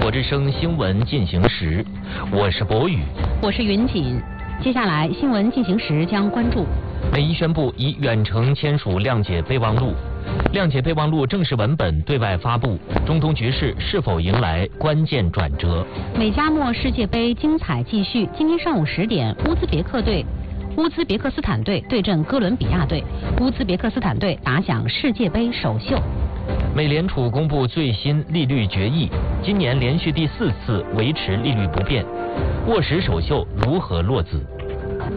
国之声新闻进行时，我是博宇， 我是云锦。接下来新闻进行时将关注： 美伊宣布以远程签署谅解备忘录，谅解备忘录正式文本对外发布，中东局势是否迎来关键转折？ 美加墨世界杯精彩继续，今天上午10点，乌兹别克斯坦队对阵哥伦比亚队，乌兹别克斯坦队打响世界杯首秀。 美联储公布最新利率决议，今年连续第4次维持利率不变，沃什首秀如何落子？